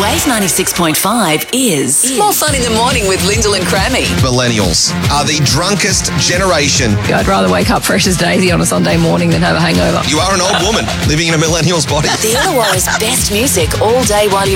Wave 96.5 is More Fun in the Morning with Lyndall and Crammy. Millennials are the drunkest generation. I'd rather wake up fresh as Daisy on a Sunday morning than have a hangover. You are an old woman living in a millennial's body. The Illawarra's best music all day while you